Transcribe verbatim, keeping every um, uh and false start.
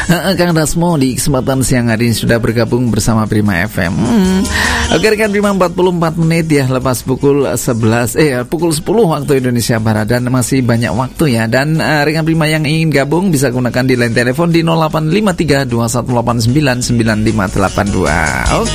Kang Dasmo di kesempatan siang hari ini sudah bergabung bersama Prima F M. Hmm. Oke rekan Prima, empat puluh empat menit ya lepas pukul sebelas eh pukul sepuluh waktu Indonesia Barat, dan masih banyak waktu ya. Dan uh, rekan Prima yang ingin gabung bisa gunakan di line telepon di nol delapan lima tiga dua satu delapan sembilan sembilan lima delapan dua. Oke.